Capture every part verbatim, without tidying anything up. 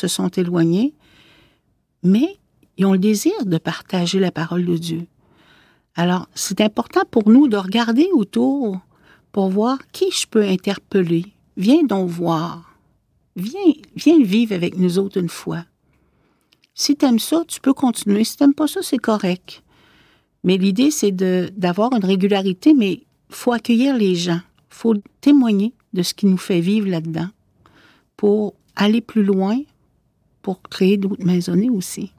se sont éloignés, mais ils ont le désir de partager la parole de Dieu. Alors, c'est important pour nous de regarder autour pour voir qui je peux interpeller. Viens donc voir. Viens, viens vivre avec nous autres une fois. Si tu aimes ça, tu peux continuer. Si tu n'aimes pas ça, c'est correct. Mais l'idée, c'est de, d'avoir une régularité, mais il faut accueillir les gens. Il faut témoigner de ce qui nous fait vivre là-dedans pour aller plus loin, pour créer d'autres maisonnées aussi.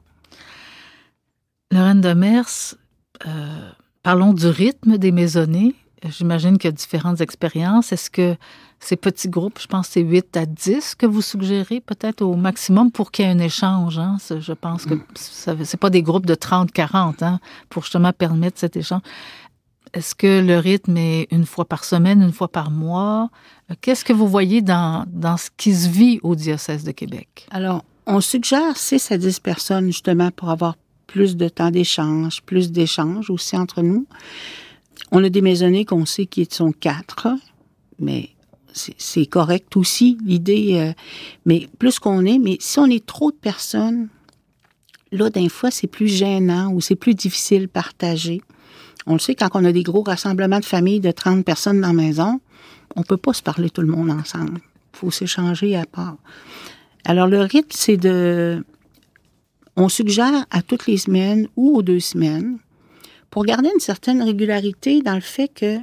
Lorraine Demers, euh, parlons du rythme des maisonnées. J'imagine qu'il y a différentes expériences. Est-ce que ces petits groupes, je pense que c'est huit à dix que vous suggérez peut-être au maximum pour qu'il y ait un échange? Hein? Je pense que ce n'est pas des groupes de trente quarante hein, pour justement permettre cet échange. Est-ce que le rythme est une fois par semaine, une fois par mois? Qu'est-ce que vous voyez dans, dans ce qui se vit au diocèse de Québec? Alors, on suggère six à dix personnes justement pour avoir plus de temps d'échange, plus d'échanges aussi entre nous. On a des maisonnées qu'on sait qui sont quatre, mais c'est, c'est correct aussi, l'idée. Euh, mais plus qu'on est, mais si on est trop de personnes, là, d'un fois, c'est plus gênant ou c'est plus difficile de partager. On le sait, quand on a des gros rassemblements de famille de trente personnes dans la maison, on ne peut pas se parler tout le monde ensemble. Il faut s'échanger à part. Alors, le rythme, c'est de... On suggère à toutes les semaines ou aux deux semaines pour garder une certaine régularité dans le fait que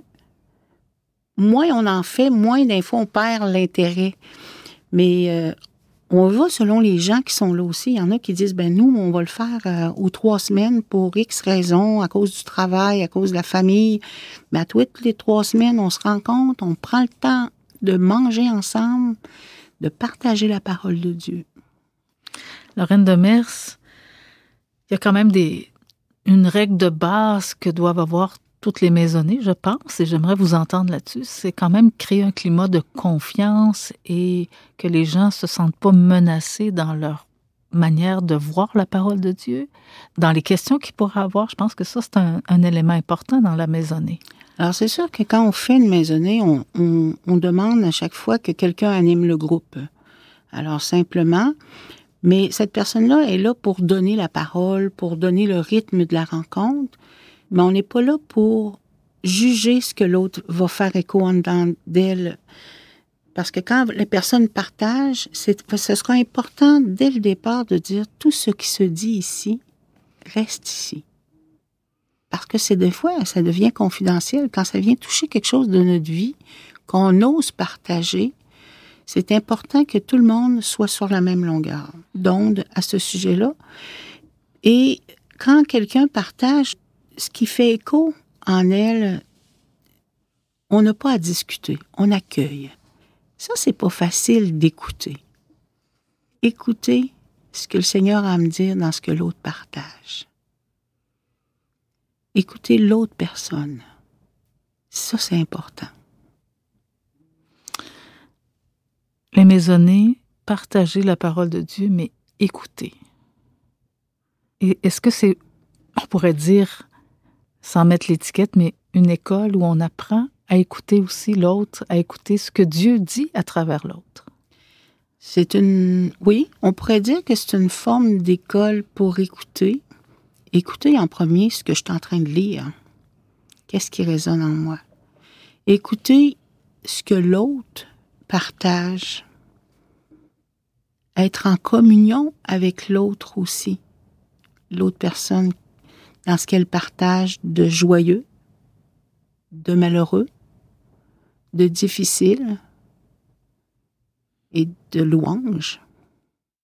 moins on en fait, moins d'un fois on perd l'intérêt. Mais euh, on va selon les gens qui sont là aussi. Il y en a qui disent, ben nous, on va le faire euh, aux trois semaines pour X raisons, à cause du travail, à cause de la famille. Mais à toutes les trois semaines, on se rencontre, on prend le temps de manger ensemble, de partager la parole de Dieu. Lorraine Demers, il y a quand même des... une règle de base que doivent avoir toutes les maisonnées, je pense, et j'aimerais vous entendre là-dessus, c'est quand même créer un climat de confiance et que les gens ne se sentent pas menacés dans leur manière de voir la parole de Dieu, dans les questions qu'ils pourraient avoir. Je pense que ça, c'est un, un élément important dans la maisonnée. Alors, c'est sûr que quand on fait une maisonnée, on, on, on demande à chaque fois que quelqu'un anime le groupe. Alors, simplement... Mais cette personne-là est là pour donner la parole, pour donner le rythme de la rencontre, mais on n'est pas là pour juger ce que l'autre va faire écho en dedans d'elle. Parce que quand les personnes partagent, c'est, ce sera important dès le départ de dire tout ce qui se dit ici reste ici. Parce que c'est des fois, ça devient confidentiel. Quand ça vient toucher quelque chose de notre vie, qu'on ose partager, c'est important que tout le monde soit sur la même longueur d'onde à ce sujet-là. Et quand quelqu'un partage ce qui fait écho en elle, on n'a pas à discuter, on accueille. Ça, c'est pas facile d'écouter. Écouter ce que le Seigneur a à me dire dans ce que l'autre partage. Écouter l'autre personne. Ça, c'est important. Les maisonnées, partager la parole de Dieu, mais écouter. Et est-ce que c'est, on pourrait dire, sans mettre l'étiquette, mais une école où on apprend à écouter aussi l'autre, à écouter ce que Dieu dit à travers l'autre? C'est une... Oui, on pourrait dire que c'est une forme d'école pour écouter. Écouter en premier ce que je suis en train de lire. Qu'est-ce qui résonne en moi? Écouter ce que l'autre partage, être en communion avec l'autre aussi, l'autre personne dans ce qu'elle partage de joyeux, de malheureux, de difficile et de louange.